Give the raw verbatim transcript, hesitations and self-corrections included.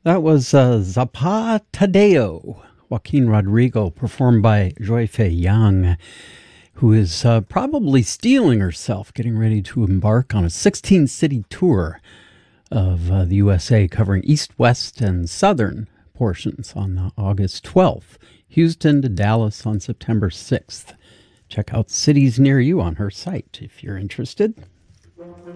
That was uh, Zapatadeo, Joaquin Rodrigo, performed by Joy Fei Yang, who is uh, probably stealing herself, getting ready to embark on a sixteen-city tour of uh, the U S A, covering east, west, and southern portions on uh, August twelfth, Houston to Dallas on September sixth. Check out cities near you on her site if you're interested.